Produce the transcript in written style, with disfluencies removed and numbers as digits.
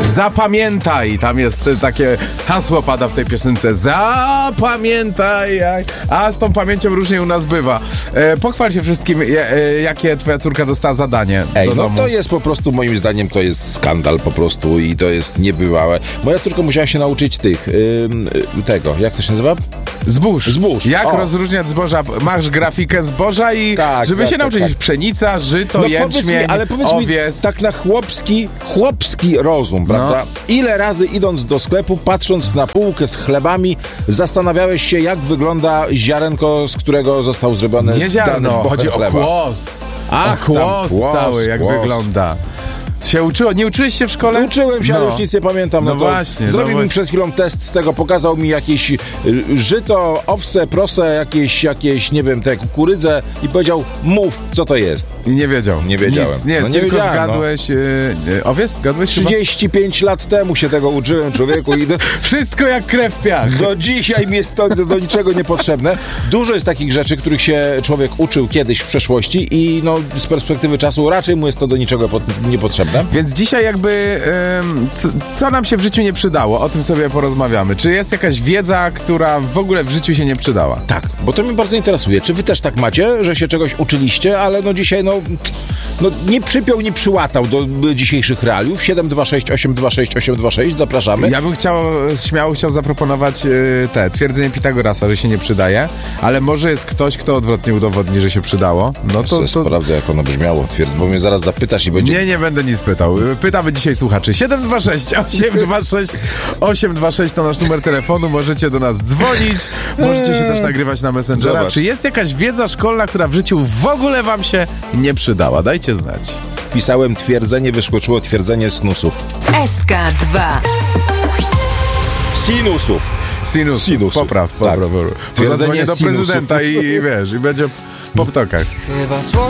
Zapamiętaj, tam jest takie hasło pada w tej piosence. Zapamiętaj, a z tą pamięcią różnie u nas bywa. Pochwal się wszystkim, jakie twoja córka dostała zadanie do domu. To jest po prostu, moim zdaniem, to jest skandal po prostu i to jest niebywałe. Moja córka musiała się nauczyć tego, jak to się nazywa? Zbóż. Jak O. rozróżniać zboża? Masz grafikę zboża i żeby się nauczyć pszenica, żyto, jęczmień, powiedz mi, owiec. tak na chłopski rozum, prawda? Ile razy idąc do sklepu, patrząc na półkę z chlebami, zastanawiałeś się, jak wygląda ziarenko, z którego został zrobiony Nie ziarno, dany chodzi bocher o chleba. kłos. Kłos, Cały, jak wygląda. Się uczyło? Nie uczyłeś się w szkole? Uczyłem się, ale już nic nie pamiętam. Zrobił mi przed chwilą test z tego, pokazał mi jakieś żyto, owce, prose, jakieś, nie wiem, te kukurydzę i powiedział, mów, co to jest. I nie wiedział. Nie wiedziałem. Nic, nie, nie tylko wiedziałem, zgadłeś... Owiec? Zgadłeś 35 lat temu się tego uczyłem, człowieku. I Wszystko jak krew w piach. do dzisiaj mi jest to do niczego niepotrzebne. Dużo jest takich rzeczy, których się człowiek uczył kiedyś w przeszłości i z perspektywy czasu raczej mu jest to do niczego niepotrzebne. Więc dzisiaj jakby co nam się w życiu nie przydało? O tym sobie porozmawiamy. Czy jest jakaś wiedza, która w ogóle w życiu się nie przydała? Tak, bo to mnie bardzo interesuje. Czy wy też tak macie, że się czegoś uczyliście, ale dzisiaj nie przypiął, nie przyłatał do dzisiejszych realiów? 726 826 826, zapraszamy. Ja bym śmiało chciał zaproponować twierdzenie Pitagorasa, że się nie przydaje, ale może jest ktoś, kto odwrotnie udowodni, że się przydało. No to sprawdzę, jak ono brzmiało. Bo mnie zaraz zapytasz i będzie... Nie będę nic pytał. Pytamy dzisiaj słuchaczy. 726 826 826 to nasz numer telefonu. Możecie do nas dzwonić. Możecie się też nagrywać na Messengera. Zobacz. Czy jest jakaś wiedza szkolna, która w życiu w ogóle wam się nie przydała? Dajcie znać. Wpisałem twierdzenie, wyskoczyło twierdzenie snusów. SK2 Sinusów. Popraw. Tak. Zadzwonię do sinusów. prezydenta i wiesz, i będzie po ptokach. Chyba